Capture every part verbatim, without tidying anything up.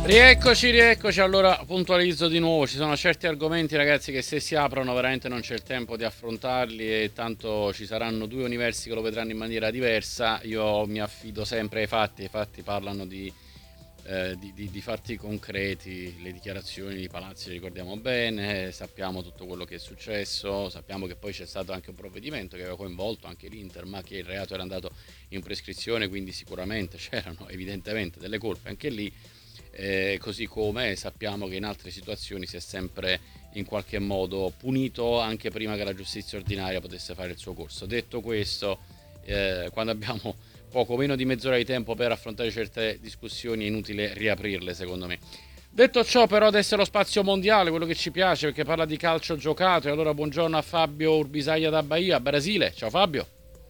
Rieccoci, rieccoci. Allora puntualizzo di nuovo, ci sono certi argomenti, ragazzi, che se si aprono veramente non c'è il tempo di affrontarli, e tanto ci saranno due universi che lo vedranno in maniera diversa. Io mi affido sempre ai fatti, i fatti parlano di, eh, di, di, di fatti concreti. Le dichiarazioni di Palazzi le ricordiamo bene, sappiamo tutto quello che è successo, sappiamo che poi c'è stato anche un provvedimento che aveva coinvolto anche l'Inter, ma che il reato era andato in prescrizione, quindi sicuramente c'erano evidentemente delle colpe anche lì. Eh, così come sappiamo che in altre situazioni si è sempre in qualche modo punito anche prima che la giustizia ordinaria potesse fare il suo corso. Detto questo, eh, quando abbiamo poco meno di mezz'ora di tempo per affrontare certe discussioni è inutile riaprirle, secondo me. Detto ciò, però, adesso è lo spazio mondiale, quello che ci piace, perché parla di calcio giocato. E allora buongiorno a Fabio Urbisaglia da Bahia, Brasile. Ciao Fabio.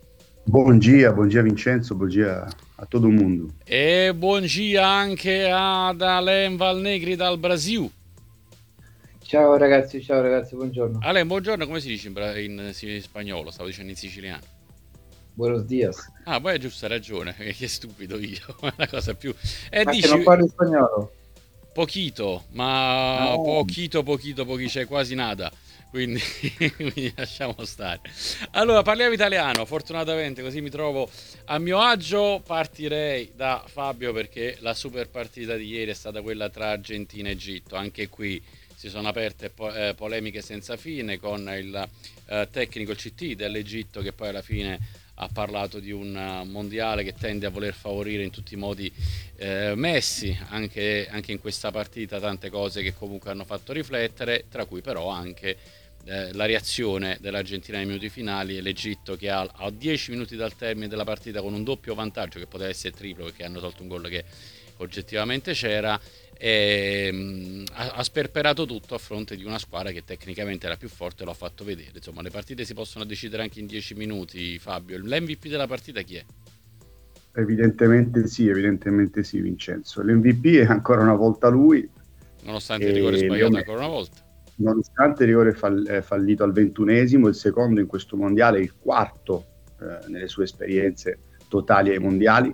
Bom dia, bom dia Vincenzo, bom dia a todo mundo. E buongiorno anche ad Alain Valnegri dal Brasil. Ciao ragazzi, ciao ragazzi, buongiorno. Alain, buongiorno, come si dice in, bra- in, in spagnolo? Stavo dicendo in siciliano. Buenos dias. Ah, poi è giusta ragione, che stupido io. È la cosa più... E Ma che dici non parli spagnolo? pochito, ma No. pochito, pochito, pochito, c'è quasi nada. Quindi, quindi lasciamo stare. Allora, parliamo italiano, fortunatamente, così mi trovo a mio agio. Partirei da Fabio perché la super partita di ieri è stata quella tra Argentina e Egitto. Anche qui si sono aperte po- eh, polemiche senza fine con il eh, tecnico C T dell'Egitto, che poi alla fine ha parlato di un uh, mondiale che tende a voler favorire in tutti i modi eh, Messi. Anche, anche in questa partita tante cose che comunque hanno fatto riflettere, tra cui però anche eh, la reazione dell'Argentina nei minuti finali e l'Egitto che ha a dieci minuti dal termine della partita, con un doppio vantaggio che poteva essere triplo perché hanno tolto un gol che oggettivamente c'era, e, mh, ha, ha sperperato tutto a fronte di una squadra che tecnicamente era più forte, lo ha fatto vedere. Insomma, le partite si possono decidere anche in dieci minuti. Fabio, l'M V P della partita chi è? Evidentemente sì, evidentemente sì Vincenzo. L'M V P è ancora una volta lui, Nonostante il rigore e sbagliato Leo- ancora una volta. nonostante il rigore fall- eh, fallito al ventunesimo, il secondo in questo mondiale, il quarto eh, nelle sue esperienze totali ai mondiali.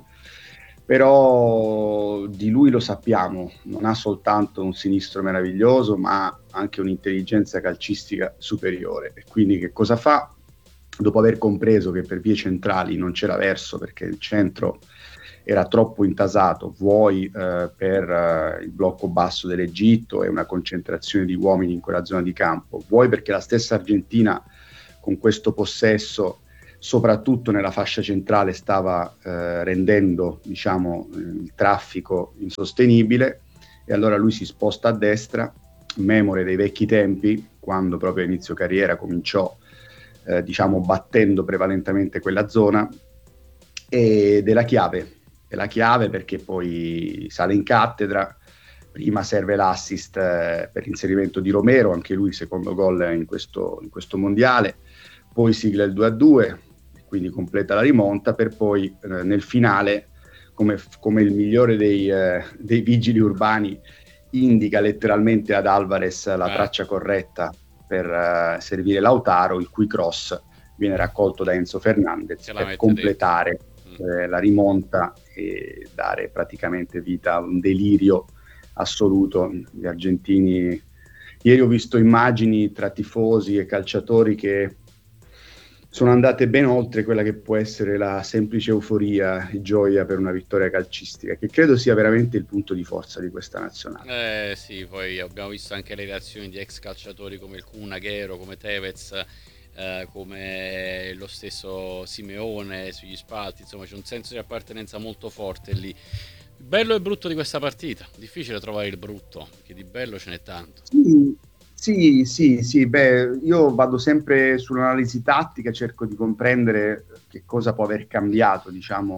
Però di lui lo sappiamo, non ha soltanto un sinistro meraviglioso, ma anche un'intelligenza calcistica superiore. E quindi che cosa fa? Dopo aver compreso che per vie centrali non c'era verso perché il centro era troppo intasato, vuoi eh, per eh, il blocco basso dell'Egitto e una concentrazione di uomini in quella zona di campo, vuoi perché la stessa Argentina con questo possesso, soprattutto nella fascia centrale, stava eh, rendendo, diciamo, il traffico insostenibile, e allora lui si sposta a destra, memore dei vecchi tempi, quando proprio a inizio carriera cominciò eh, diciamo battendo prevalentemente quella zona, ed è la chiave, è la chiave perché poi sale in cattedra. Prima serve l'assist eh, per l'inserimento di Romero, anche lui secondo gol in questo, in questo mondiale, poi sigla il due a due, quindi completa la rimonta, per poi eh, nel finale, come, come il migliore dei, eh, dei vigili urbani, indica letteralmente ad Alvarez la Eh, traccia corretta per uh, servire Lautaro, il cui cross viene raccolto da Enzo Fernandez se la per mette dentro. completare Mm. eh, la rimonta e dare praticamente vita a un delirio assoluto. Gli argentini, ieri ho visto immagini tra tifosi e calciatori che sono andate ben oltre quella che può essere la semplice euforia e gioia per una vittoria calcistica, che credo sia veramente il punto di forza di questa nazionale. Eh sì, poi abbiamo visto anche le reazioni di ex calciatori come il Kun Agüero, come Tevez, eh, come lo stesso Simeone sugli spalti. Insomma, c'è un senso di appartenenza molto forte lì. Il bello e brutto di questa partita, difficile trovare il brutto, perché di bello ce n'è tanto. Sì, sì, sì, sì, beh, io vado sempre sull'analisi tattica, cerco di comprendere che cosa può aver cambiato, diciamo,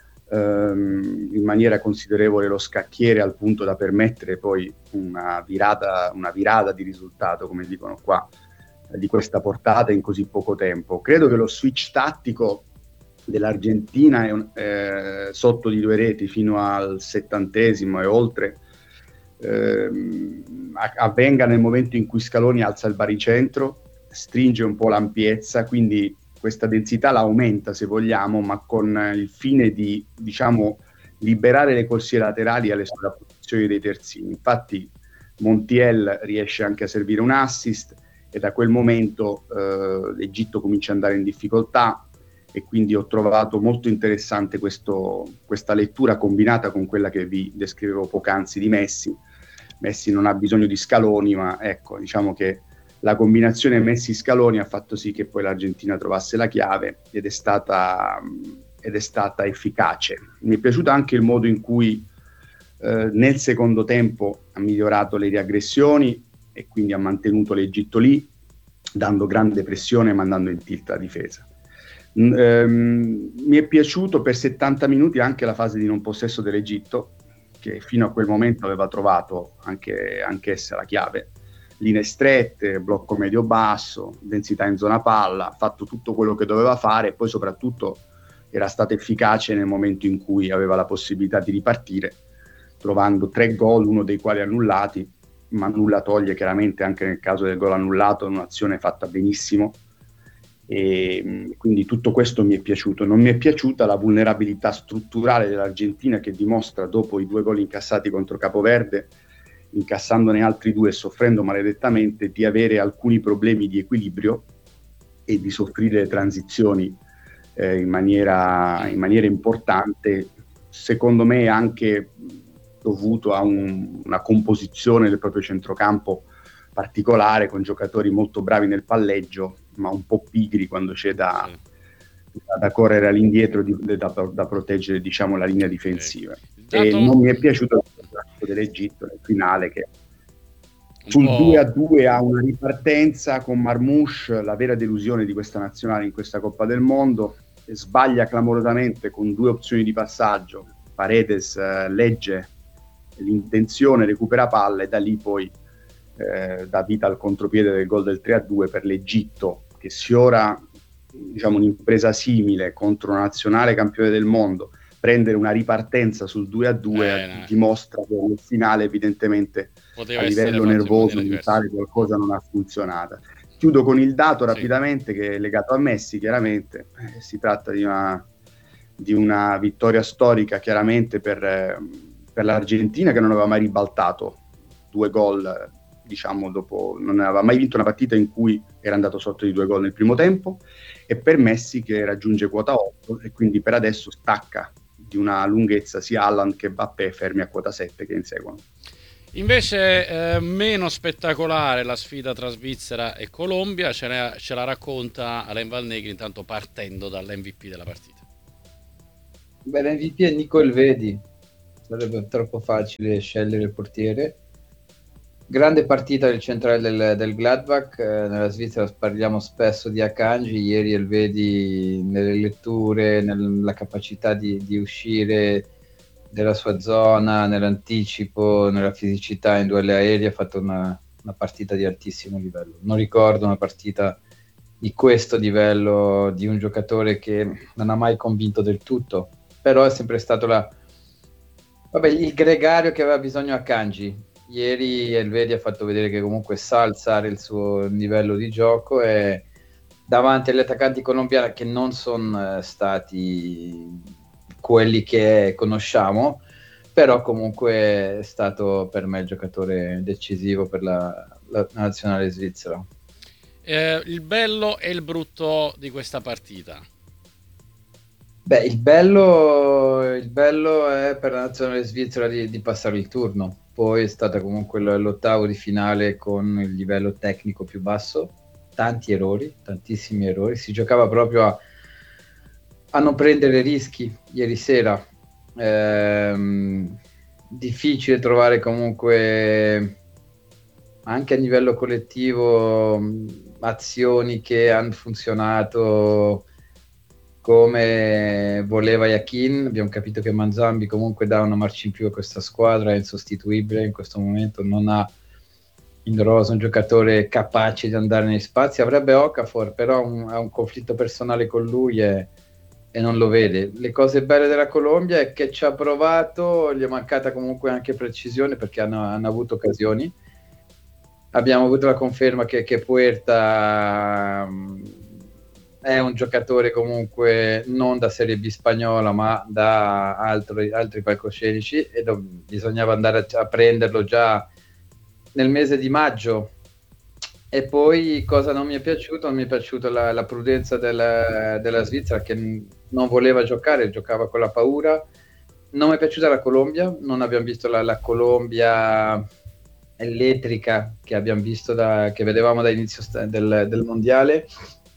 ehm, in maniera considerevole lo scacchiere, al punto da permettere poi una virata, una virata di risultato, come dicono qua, eh, di questa portata in così poco tempo. Credo che lo switch tattico dell'Argentina è un, eh, sotto di due reti fino al settantesimo e oltre, ehm, avvenga nel momento in cui Scaloni alza il baricentro, stringe un po' l'ampiezza, quindi questa densità la aumenta se vogliamo, ma con il fine di, diciamo, liberare le corsie laterali alle sovrapposizioni dei terzini. Infatti Montiel riesce anche a servire un assist e da quel momento eh, l'Egitto comincia ad andare in difficoltà, e quindi ho trovato molto interessante questo, questa lettura combinata con quella che vi descrivevo poc'anzi di Messi. Messi non ha bisogno di Scaloni, ma ecco, diciamo che la combinazione Messi-Scaloni ha fatto sì che poi l'Argentina trovasse la chiave ed è stata, ed è stata efficace. Mi è piaciuto anche il modo in cui eh, nel secondo tempo ha migliorato le riaggressioni e quindi ha mantenuto l'Egitto lì, dando grande pressione e mandando in tilt la difesa. Um, mi è piaciuto per settanta minuti anche la fase di non possesso dell'Egitto, che fino a quel momento aveva trovato anche, anche essa la chiave, linee strette, blocco medio-basso, densità in zona palla, ha fatto tutto quello che doveva fare e poi soprattutto era stata efficace nel momento in cui aveva la possibilità di ripartire, trovando tre gol, uno dei quali annullati, ma nulla toglie chiaramente anche nel caso del gol annullato, un'azione fatta benissimo. E quindi tutto questo mi è piaciuto. Non mi è piaciuta la vulnerabilità strutturale dell'Argentina, che dimostra dopo i due gol incassati contro Capoverde, incassandone altri due e soffrendo maledettamente, di avere alcuni problemi di equilibrio e di soffrire le transizioni eh, in maniera, in maniera importante, secondo me anche dovuto a un, una composizione del proprio centrocampo particolare, con giocatori molto bravi nel palleggio ma un po' pigri quando c'è da, sì. da, da correre all'indietro, di, da, da proteggere, diciamo, la linea difensiva. Okay. E dato... non mi è piaciuto il gioco dell'Egitto nel finale, che un sul due a due ha una ripartenza con Marmoush, la vera delusione di questa nazionale in questa Coppa del Mondo, e sbaglia clamorosamente con due opzioni di passaggio. Paredes eh, legge l'intenzione, recupera palla e da lì poi eh, dà vita al contropiede del gol del tre a due per l'Egitto, che sfiora, diciamo, un'impresa simile contro una nazionale campione del mondo. Prendere una ripartenza sul due a due eh, dimostra che nel finale evidentemente poteva a livello nervoso mentale qualcosa non ha funzionato. Chiudo con il dato sì. rapidamente, che è legato a Messi, chiaramente. Eh, si tratta di una, di una vittoria storica chiaramente per, eh, per l'Argentina, che non aveva mai ribaltato due gol, diciamo, dopo, non aveva mai vinto una partita in cui era andato sotto di due gol nel primo tempo, e per Messi che raggiunge quota otto e quindi per adesso stacca di una lunghezza sia Haaland che Mbappé, fermi a quota sette che inseguono. Invece eh, meno spettacolare la sfida tra Svizzera e Colombia, ce, ne, ce la racconta Alain Valnegri, intanto partendo dall'M V P della partita. Beh, l'M V P è Nico Elvedi, sarebbe troppo facile scegliere il portiere. Grande partita del centrale del, del Gladbach. Eh, nella Svizzera parliamo spesso di Akanji, ieri Elvedi nelle letture, nella capacità di, di uscire della sua zona, nell'anticipo, nella fisicità in duelli aerei, ha fatto una, una partita di altissimo livello. Non ricordo una partita di questo livello di un giocatore che non ha mai convinto del tutto, però è sempre stato la, vabbè, il gregario che aveva bisogno Akanji. Ieri Elvedi ha fatto vedere che comunque sa alzare il suo livello di gioco, e davanti agli attaccanti colombiani, che non sono stati quelli che conosciamo, però comunque è stato per me il giocatore decisivo per la, la nazionale svizzera. Eh, il bello e il brutto di questa partita? Beh, il bello, il bello è per la nazionale svizzera di, di passare il turno. Poi è stata comunque l'ottavo di finale con il livello tecnico più basso, tanti errori, tantissimi errori, si giocava proprio a, a non prendere rischi ieri sera. Ehm, difficile trovare comunque anche a livello collettivo azioni che hanno funzionato come voleva Yakin. Abbiamo capito che Manzambi comunque dà una marcia in più a questa squadra, è insostituibile in questo momento, non ha in rosa un giocatore capace di andare nei spazi. Avrebbe Okafor, però un, ha un conflitto personale con lui e, e non lo vede. Le cose belle della Colombia è che ci ha provato, gli è mancata comunque anche precisione, perché hanno, hanno avuto occasioni. Abbiamo avuto la conferma che, che Puerta è un giocatore comunque non da Serie B spagnola, ma da altri, altri palcoscenici, e do- bisognava andare a, a prenderlo già nel mese di maggio. E poi cosa non mi è piaciuto? Non mi è piaciuta la, la prudenza della, della Svizzera, che n- non voleva giocare, giocava con la paura. Non mi è piaciuta la Colombia, non abbiamo visto la, la Colombia elettrica che abbiamo visto da, che vedevamo da inizio sta- del, del mondiale.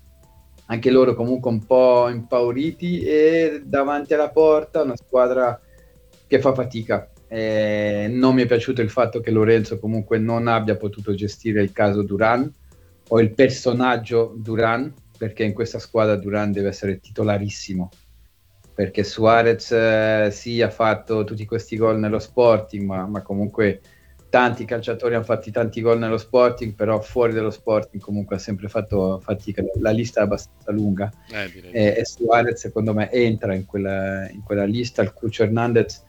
Anche loro comunque un po' impauriti, e davanti alla porta una squadra che fa fatica. Eh, non mi è piaciuto il fatto che Lorenzo comunque non abbia potuto gestire il caso Duran o il personaggio Duran, perché in questa squadra Duran deve essere titolarissimo, perché Suarez eh, sì, ha fatto tutti questi gol nello Sporting, ma, ma comunque tanti calciatori hanno fatto tanti gol nello Sporting, però fuori dallo Sporting comunque ha sempre fatto fatica. La lista è abbastanza lunga, Eh, direi. e, e Suarez secondo me entra in quella, in quella lista. Il Cucho Hernandez,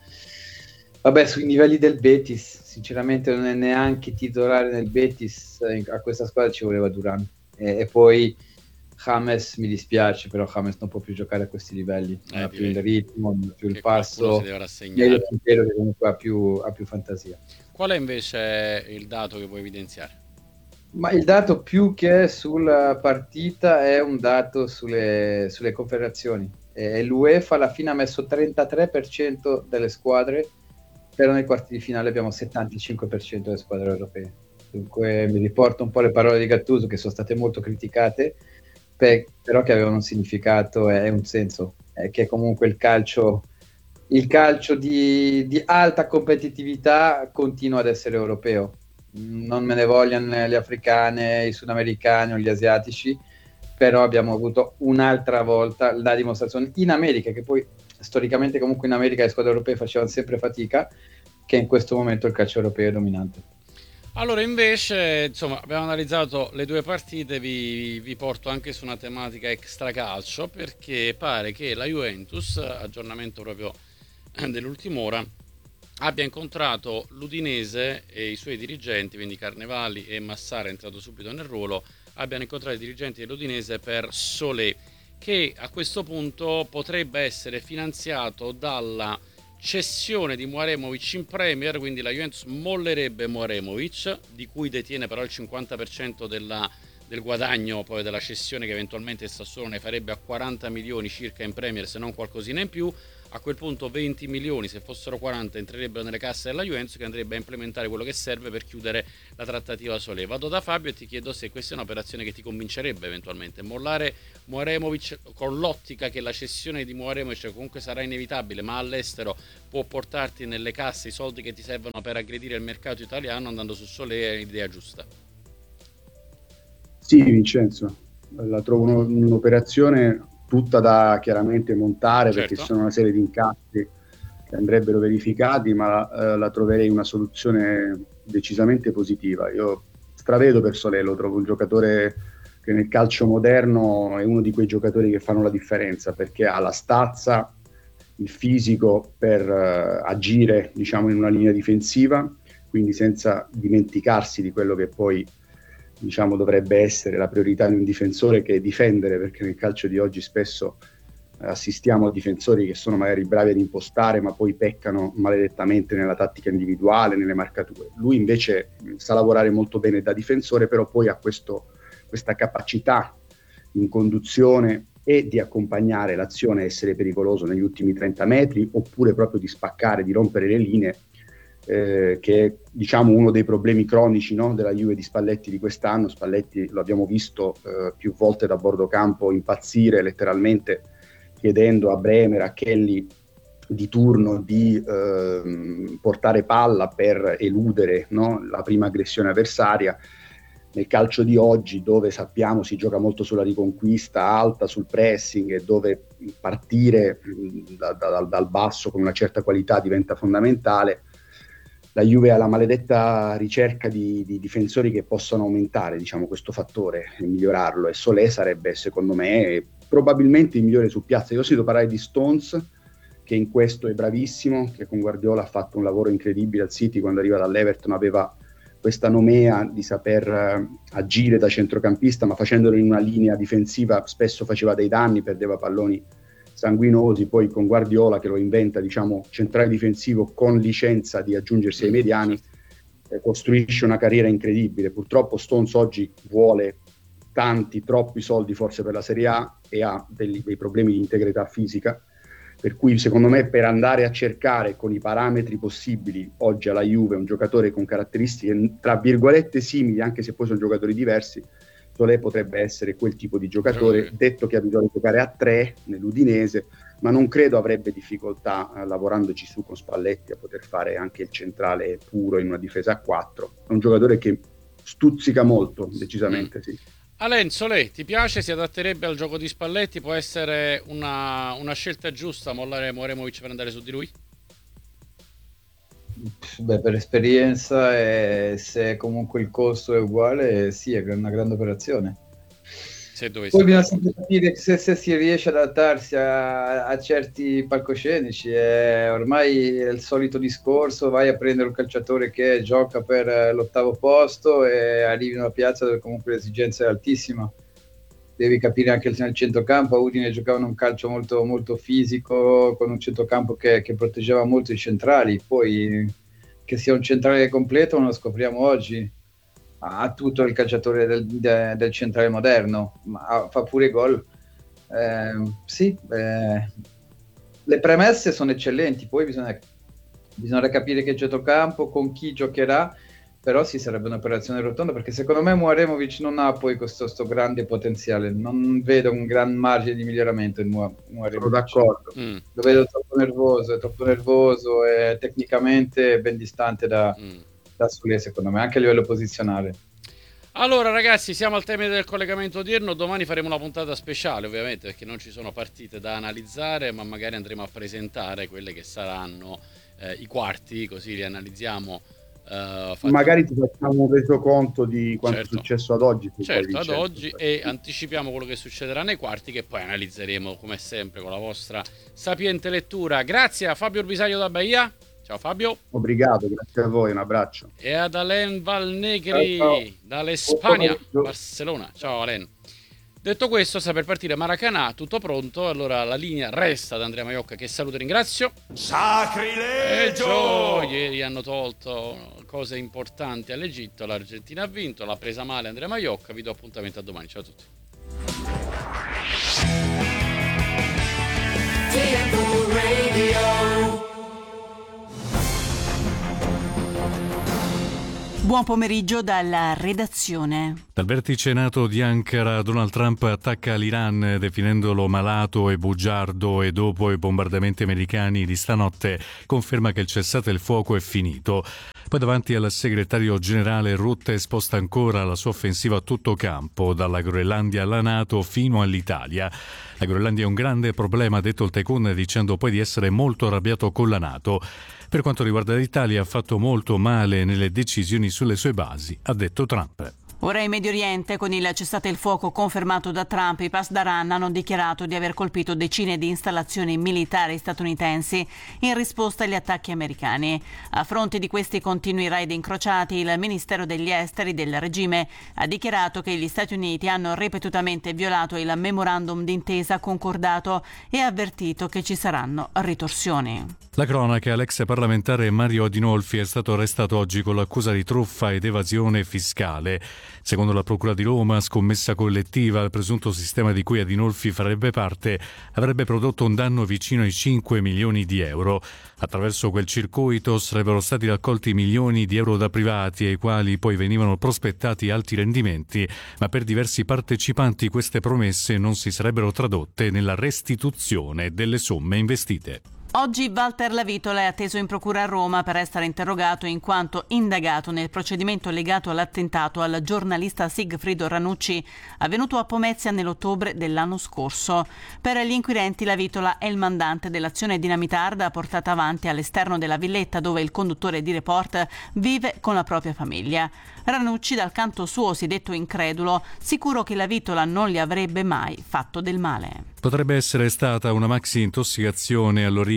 vabbè, sui livelli del Betis sinceramente non è neanche titolare nel Betis, a questa squadra ci voleva Duran. E, e poi James, mi dispiace, però James non può più giocare a questi livelli, non Eh, ha più direi il ritmo, non ha più il che qualcuno si passo, deve meglio rassegnare. Quintero che comunque ha più, ha più fantasia. Qual è invece il dato che puoi evidenziare? Ma il dato più che sulla partita è un dato sulle, sulle confederazioni. E l'UEFA alla fine ha messo trentatré per cento delle squadre, però nei quarti di finale abbiamo settantacinque per cento delle squadre europee. Dunque mi riporto un po' le parole di Gattuso, che sono state molto criticate, pe- però che avevano un significato e un senso, è che comunque il calcio, il calcio di, di alta competitività continua ad essere europeo. Non me ne vogliano le africane, i sudamericani o gli asiatici, però abbiamo avuto un'altra volta la dimostrazione in America, che poi storicamente comunque in America le squadre europee facevano sempre fatica, che in questo momento il calcio europeo è dominante. Allora, invece, insomma, abbiamo analizzato le due partite, vi, vi porto anche su una tematica extracalcio, perché pare che la Juventus, aggiornamento proprio dell'ultima ora, abbia incontrato l'Udinese e i suoi dirigenti, quindi Carnevali e Massara, è entrato subito nel ruolo, abbiano incontrato i dirigenti dell'Udinese per Solé, che a questo punto potrebbe essere finanziato dalla cessione di Muaremovic in Premier, quindi la Juventus mollerebbe Muaremovic, di cui detiene però il cinquanta per cento della, del guadagno poi della cessione, che eventualmente il Sassuolo ne farebbe a quaranta milioni circa in Premier, se non qualcosina in più. A quel punto venti milioni, se fossero quaranta, entrerebbero nelle casse della Juventus, che andrebbe a implementare quello che serve per chiudere la trattativa Solé. Vado da Fabio e ti chiedo se questa è un'operazione che ti convincerebbe eventualmente. Mollare Muaremovic con l'ottica che la cessione di Muaremovic comunque sarà inevitabile, ma all'estero può portarti nelle casse i soldi che ti servono per aggredire il mercato italiano, andando su Solé, è l'idea giusta. Sì, Vincenzo, la trovo uno- un'operazione tutta da chiaramente montare, perché ci Certo. sono una serie di incassi che andrebbero verificati, ma eh, la troverei una soluzione decisamente positiva. Io stravedo per Solé, lo trovo un giocatore che nel calcio moderno è uno di quei giocatori che fanno la differenza, perché ha la stazza, il fisico per eh, agire, diciamo, in una linea difensiva, quindi senza dimenticarsi di quello che poi, diciamo, dovrebbe essere la priorità di un difensore, che è difendere, perché nel calcio di oggi spesso eh, assistiamo a difensori che sono magari bravi ad impostare, ma poi peccano maledettamente nella tattica individuale, nelle marcature. Lui invece mh, sa lavorare molto bene da difensore, però poi ha questo, questa capacità in conduzione e di accompagnare l'azione, essere pericoloso negli ultimi trenta metri, oppure proprio di spaccare, di rompere le linee, Eh, che è, diciamo, uno dei problemi cronici, no, della Juve di Spalletti di quest'anno. Spalletti lo abbiamo visto eh, più volte da bordo campo impazzire letteralmente, chiedendo a Bremer, a Kelly di turno di eh, portare palla per eludere, no, la prima aggressione avversaria. Nel calcio di oggi, dove sappiamo si gioca molto sulla riconquista alta, sul pressing, e dove partire mh, da, da, dal basso con una certa qualità diventa fondamentale, la Juve ha la maledetta ricerca di, di difensori che possano aumentare, diciamo, questo fattore e migliorarlo, e Solé sarebbe, secondo me, probabilmente il migliore su piazza. Io ho sentito parlare di Stones, che in questo è bravissimo, che con Guardiola ha fatto un lavoro incredibile al City, quando arriva dall'Everton aveva questa nomea di saper eh, agire da centrocampista, ma facendolo in una linea difensiva spesso faceva dei danni, perdeva palloni sanguinosi. Poi con Guardiola che lo inventa, diciamo, centrale difensivo con licenza di aggiungersi ai mediani, eh, costruisce una carriera incredibile. Purtroppo Stones oggi vuole tanti, troppi soldi forse per la Serie A e ha dei, dei problemi di integrità fisica, per cui secondo me per andare a cercare con i parametri possibili oggi alla Juve un giocatore con caratteristiche tra virgolette simili, anche se poi sono giocatori diversi, Solé potrebbe essere quel tipo di giocatore, mm. detto che ha bisogno di giocare a tre nell'Udinese, ma non credo avrebbe difficoltà eh, lavorandoci su con Spalletti a poter fare anche il centrale puro in una difesa a quattro. È un giocatore che stuzzica molto, decisamente mm. sì. Alain, Solé, ti piace? Si adatterebbe al gioco di Spalletti? Può essere una, una scelta giusta mollare Moremovic per andare su di lui? Beh, per esperienza e se comunque il costo è uguale, sì, è una grande operazione. Se dovessi Poi bisogna sempre capire se, se si riesce ad adattarsi a, a certi palcoscenici. È ormai è il solito discorso: vai a prendere un calciatore che gioca per l'ottavo posto e arrivi in una piazza dove comunque l'esigenza è altissima. Devi capire anche nel centrocampo. A Udine giocavano un calcio molto, molto fisico, con un centrocampo che, che proteggeva molto i centrali. Poi che sia un centrale completo non lo scopriamo oggi. Ha tutto il calciatore del, de, del centrale moderno, ma fa pure gol. Eh, sì, eh, le premesse sono eccellenti, poi bisogna, bisogna capire che centrocampo, con chi giocherà, però sì, sarebbe un'operazione rotonda, perché secondo me Moremovic non ha poi questo, questo grande potenziale, non vedo un gran margine di miglioramento in Moremovic. Sono d'accordo. Mm. Lo vedo troppo nervoso, è troppo nervoso e tecnicamente ben distante da... Mm. da Solé, secondo me, anche a livello posizionale. Allora ragazzi, siamo al termine del collegamento odierno. Domani faremo una puntata speciale, ovviamente, perché non ci sono partite da analizzare, ma magari andremo a presentare quelle che saranno eh, i quarti, così li analizziamo. Uh, magari ti facciamo un resoconto di quanto certo. è successo ad oggi, certo, ad oggi e anticipiamo quello che succederà nei quarti, che poi analizzeremo come sempre con la vostra sapiente lettura. Grazie a Fabio Urbisaglio da Bahia. Ciao Fabio. Obrigado, grazie a voi, un abbraccio. E ad Alain Valnegri ciao, ciao. dall'Espagna, Barcellona. Ciao Alain. Detto questo, sta per partire Maracanã, tutto pronto, allora la linea resta ad Andrea Maiocca, che saluto e ringrazio. Sacrilegio! Ieri hanno tolto cose importanti all'Egitto, l'Argentina ha vinto, l'ha presa male Andrea Maiocca, vi do appuntamento a domani, ciao a tutti. Buon pomeriggio dalla redazione. Dal vertice NATO di Ankara, Donald Trump attacca l'Iran definendolo malato e bugiardo e dopo i bombardamenti americani di stanotte conferma che il cessate il fuoco è finito. Poi davanti al segretario generale Rutte sposta ancora la sua offensiva a tutto campo, dalla Groenlandia alla NATO fino all'Italia. La Groenlandia è un grande problema, ha detto il Tycoon, dicendo poi di essere molto arrabbiato con la NATO. Per quanto riguarda l'Italia, ha fatto molto male nelle decisioni sulle sue basi, ha detto Trump. Ora in Medio Oriente, con il cessate il fuoco confermato da Trump, i Pasdaran hanno dichiarato di aver colpito decine di installazioni militari statunitensi in risposta agli attacchi americani. A fronte di questi continui raid incrociati, il Ministero degli Esteri del regime ha dichiarato che gli Stati Uniti hanno ripetutamente violato il memorandum d'intesa concordato e ha avvertito che ci saranno ritorsioni. La cronaca: l'ex parlamentare Mario Adinolfi è stato arrestato oggi con l'accusa di truffa ed evasione fiscale. Secondo la Procura di Roma, scommessa collettiva, il presunto sistema di cui Adinolfi farebbe parte avrebbe prodotto un danno vicino ai cinque milioni di euro. Attraverso quel circuito sarebbero stati raccolti milioni di euro da privati ai quali poi venivano prospettati alti rendimenti, ma per diversi partecipanti queste promesse non si sarebbero tradotte nella restituzione delle somme investite. Oggi Walter Lavitola è atteso in procura a Roma per essere interrogato in quanto indagato nel procedimento legato all'attentato al giornalista Sigfrido Ranucci avvenuto a Pomezia nell'ottobre dell'anno scorso. Per gli inquirenti Lavitola è il mandante dell'azione dinamitarda portata avanti all'esterno della villetta dove il conduttore di Report vive con la propria famiglia. Ranucci dal canto suo si è detto incredulo, sicuro che Lavitola non gli avrebbe mai fatto del male. Potrebbe essere stata una maxi intossicazione all'origine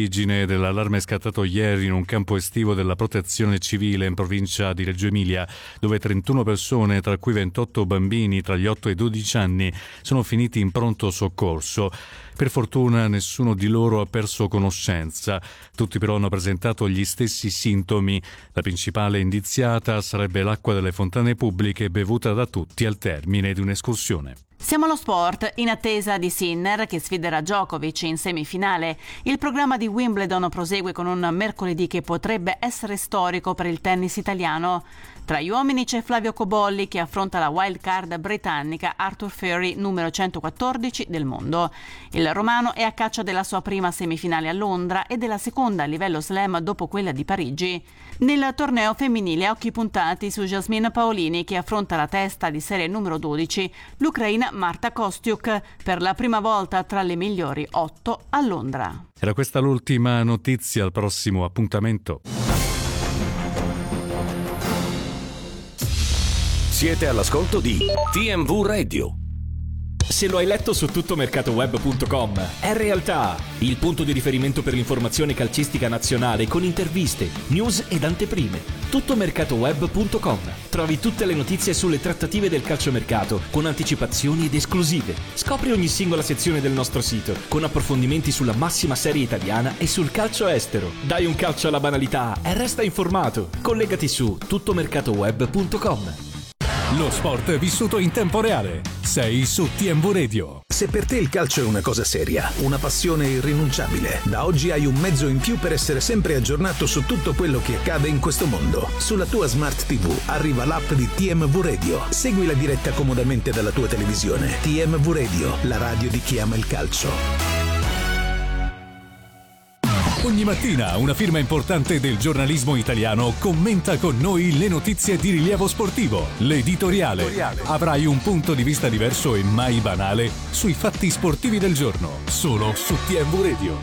all'origine dell'allarme scattato ieri in un campo estivo della Protezione Civile in provincia di Reggio Emilia, dove trentuno persone, tra cui ventotto bambini tra gli otto e i dodici anni, sono finiti in pronto soccorso. Per fortuna nessuno di loro ha perso conoscenza. Tutti però hanno presentato gli stessi sintomi. La principale indiziata sarebbe l'acqua delle fontane pubbliche bevuta da tutti al termine di un'escursione. Siamo allo sport, in attesa di Sinner che sfiderà Djokovic in semifinale. Il programma di Wimbledon prosegue con un mercoledì che potrebbe essere storico per il tennis italiano. Tra gli uomini c'è Flavio Cobolli che affronta la wild card britannica Arthur Furry, numero centoquattordici del mondo. Il romano è a caccia della sua prima semifinale a Londra e della seconda a livello slam dopo quella di Parigi. Nel torneo femminile occhi puntati su Jasmine Paolini che affronta la testa di serie numero dodici, l'ucraina Marta Kostiuk, per la prima volta tra le migliori otto a Londra. Era questa l'ultima notizia, al prossimo appuntamento. Siete all'ascolto di T M V Radio. Se lo hai letto su tuttomercatoweb punto com, è realtà. Il punto di riferimento per l'informazione calcistica nazionale con interviste, news ed anteprime. tuttomercatoweb punto com. Trovi tutte le notizie sulle trattative del calciomercato con anticipazioni ed esclusive. Scopri ogni singola sezione del nostro sito con approfondimenti sulla massima serie italiana e sul calcio estero. Dai un calcio alla banalità e resta informato. Collegati su tuttomercatoweb punto com. Lo sport vissuto in tempo reale. Sei su T M V Radio. Se per te il calcio è una cosa seria, una passione irrinunciabile, da oggi hai un mezzo in più per essere sempre aggiornato su tutto quello che accade in questo mondo. Sulla tua Smart ti vu arriva l'app di T M V Radio. Segui la diretta comodamente dalla tua televisione. T M V Radio, la radio di chi ama il calcio. Ogni mattina una firma importante del giornalismo italiano commenta con noi le notizie di rilievo sportivo. L'editoriale. Avrai un punto di vista diverso e mai banale sui fatti sportivi del giorno. Solo su T M V Radio.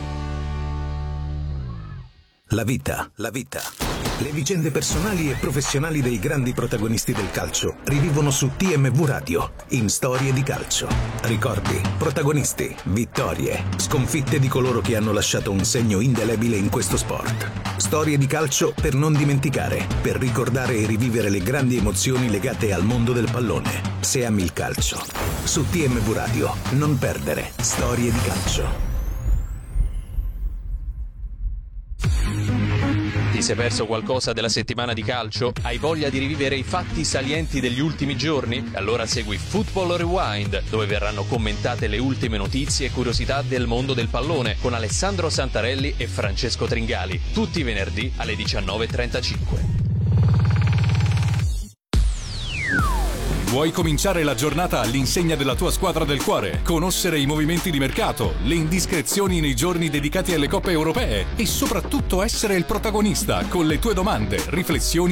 La vita, la vita. Le vicende personali e professionali dei grandi protagonisti del calcio rivivono su T M V Radio, in Storie di calcio. Ricordi, protagonisti, vittorie, sconfitte di coloro che hanno lasciato un segno indelebile in questo sport. Storie di calcio per non dimenticare, per ricordare e rivivere le grandi emozioni legate al mondo del pallone. Se ami il calcio. Su T M V Radio, non perdere Storie di calcio. Ti sei perso qualcosa della settimana di calcio? Hai voglia di rivivere i fatti salienti degli ultimi giorni? Allora segui Football Rewind, dove verranno commentate le ultime notizie e curiosità del mondo del pallone con Alessandro Santarelli e Francesco Tringali, tutti i venerdì alle diciannove e trentacinque. Vuoi cominciare la giornata all'insegna della tua squadra del cuore? Conoscere i movimenti di mercato, le indiscrezioni nei giorni dedicati alle coppe europee e soprattutto essere il protagonista con le tue domande, riflessioni